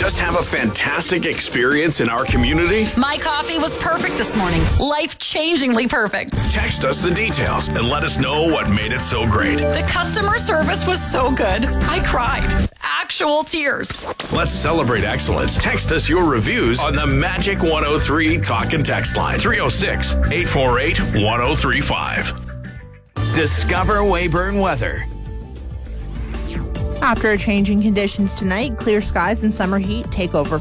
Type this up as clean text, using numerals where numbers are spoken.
just have a fantastic experience in our community? My coffee was perfect this morning. Life-changingly perfect. Text us the details and let us know what made it so great. The customer service was so good. I cried. Actual tears. Let's celebrate excellence. Text us your reviews on the Magic 103 Talk and Text line. 306-848-1035. Discover Weyburn weather. After changing conditions tonight, clear skies and summer heat take over